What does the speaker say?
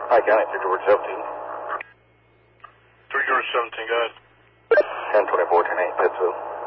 Hi, County, 3 George 17. 3 George 17, go ahead. 1024, 10-8, Pittsville.